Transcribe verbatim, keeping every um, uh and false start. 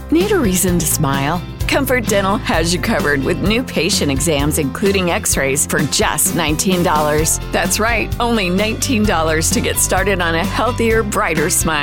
Need a reason to smile? Comfort Dental has you covered with new patient exams, including x-rays, for just nineteen dollars. That's right, only nineteen dollars to get started on a healthier, brighter smile.